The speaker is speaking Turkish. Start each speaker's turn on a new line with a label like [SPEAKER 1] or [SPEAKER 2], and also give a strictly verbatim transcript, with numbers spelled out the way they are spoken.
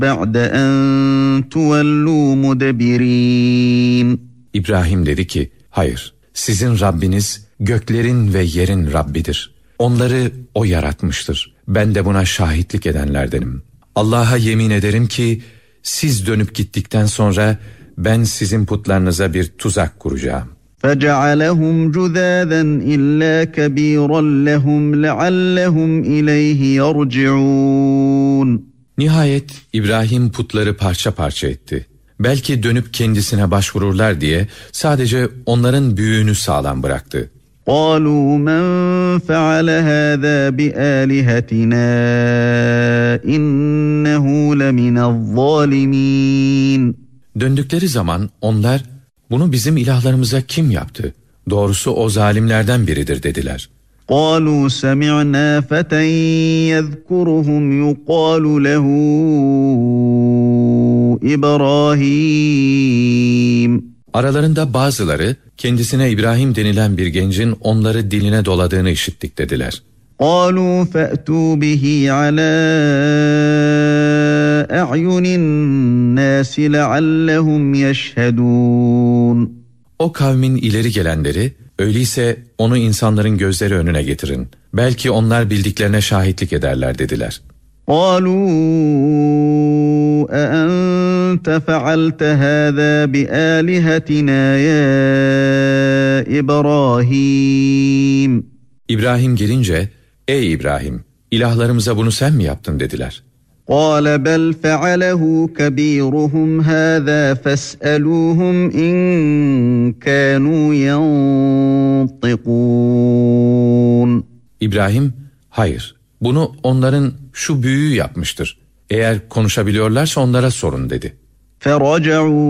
[SPEAKER 1] بَعْدَ أَنْ تُوَلُّوا مُدَبِرِينَ.
[SPEAKER 2] İbrahim dedi ki, hayır, sizin Rabbiniz göklerin ve yerin Rabbidir. Onları O yaratmıştır. Ben de buna şahitlik edenlerdenim. Allah'a yemin ederim ki siz dönüp gittikten sonra ben sizin putlarınıza bir tuzak kuracağım.
[SPEAKER 1] فَجَعَلَهُمْ جُذَاذًا إِلَّا كَبِيرًا لَهُمْ لَعَلَّهُمْ إِلَيْهِ يَرْجِعُونَ.
[SPEAKER 2] Nihayet İbrahim putları parça parça etti. Belki dönüp kendisine başvururlar diye sadece onların büyüğünü sağlam bıraktı.
[SPEAKER 1] قَالُوا مَنْ فَعَلَ هَذَا بِآلِهَتِنَا إِنَّهُ لَمِنَ الظَّالِمِينَ.
[SPEAKER 2] Döndükleri zaman onlar, bunu bizim ilahlarımıza kim yaptı? Doğrusu o zalimlerden biridir dediler.
[SPEAKER 1] قَالُوا سَمِعْنَا فَتًى يَذْكُرُهُمْ يُقَالُ لَهُ إِبْرَاهِيمُ.
[SPEAKER 2] Aralarında bazıları kendisine İbrahim denilen bir gencin onları diline doladığını işittik dediler.
[SPEAKER 1] قَالُوا فَأْتُوا بِهِ عَلَى أَعْيُنِ النَّاسِ لَعَلَّهُمْ يَشْهَدُونَ.
[SPEAKER 2] O kavmin ileri gelenleri, öyleyse onu insanların gözleri önüne getirin. Belki onlar bildiklerine şahitlik ederler dediler.
[SPEAKER 1] قَالُوا أَأَنْتَ فَعَلْتَ هَذَا بِآلِهَتِنَا يَا إِبْرَاهِيمُ.
[SPEAKER 2] İbrahim gelince, ey İbrahim, ilahlarımıza bunu sen mi yaptın dediler.
[SPEAKER 1] قَالَ بَلْ فَعَلَهُ كَبِيرُهُمْ هَذَا فَاسْأَلُوهُمْ إِنْ كَانُوا يَنْطِقُونَ.
[SPEAKER 2] İbrahim, hayır, bunu onların şu büyüğü yapmıştır. Eğer konuşabiliyorlarsa onlara sorun dedi.
[SPEAKER 1] فَرَجَعُوا